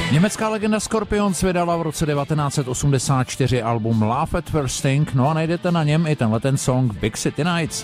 Německá legenda Scorpions vydala v roce 1984 album Love at First Sting, no a najdete na něm i ten song Big City Nights.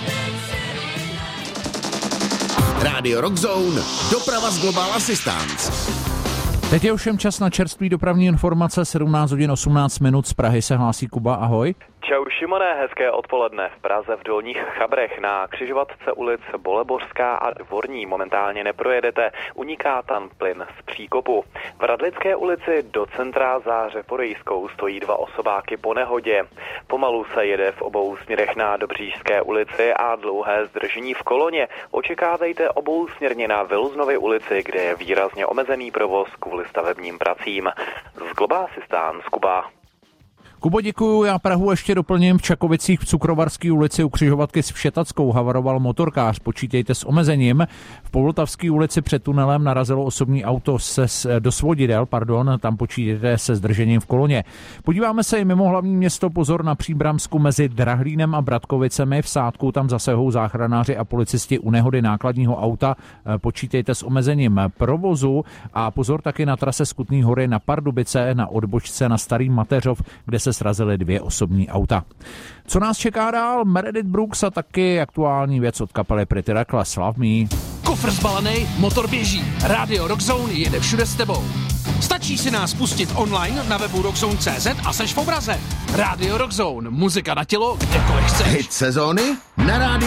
Rádio Rock Zone, doprava z Global Assistance. Teď je ovšem čas na čerstvý dopravní informace, 17 hodin 18 minut, z Prahy se hlásí Kuba, ahoj. Čau Šimone, hezké odpoledne. V Praze v Dolních Chabrech na křižovatce ulic Bolebořská a Dvorní momentálně neprojedete, uniká tam plyn z příkopu. V Radlické ulici do centra za Řeporejskou stojí 2 osobáky po nehodě. Pomalu se jede v obou směrech na Dobříšské ulici a dlouhé zdržení v koloně. Očekávejte obousměrně na Vilznově ulici, kde je výrazně omezený provoz kvůli stavebním pracím. Z Global Assistance, Kuba. Kubo, děkuju, já Prahu ještě doplním. V Čakovicích v Cukrovarské ulici u křižovatky s Všetackou havaroval motorkář, počítejte s omezením. V Povltavské ulici před tunelem narazilo osobní auto do svodidel, tam počítejte se zdržením v koloně. Podíváme se i mimo hlavní město, pozor na Příbramsku mezi Drahlínem a Bratkovicemi, v Sádku tam zasahou záchranáři a policisti u nehody nákladního auta, počítejte s omezením provozu a pozor taky na trase z Kutný Hory na Pardubice na odbočce na Starý Mateřov, kde se srazily 2 osobní auta. Co nás čeká dál? Meredith Brooks a taky aktuální věc od kapely Pretty Reckless. Love Me. Kufr zbalený, motor běží. Rádio Rock Zone jede všude s tebou. Stačí si nás pustit online na webu rockzone.cz a seš v obraze. Rádio Rock Zone, muzika na tělo, kdekoliv chceš. Hit sezóny na rádiu